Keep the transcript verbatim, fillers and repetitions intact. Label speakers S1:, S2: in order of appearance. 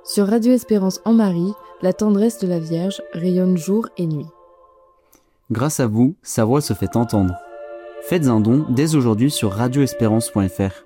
S1: Sur Radio Espérance en Marie, la tendresse de la Vierge rayonne jour et nuit.
S2: Grâce à vous, sa voix se fait entendre. Faites un don dès aujourd'hui sur radio espérance point f r.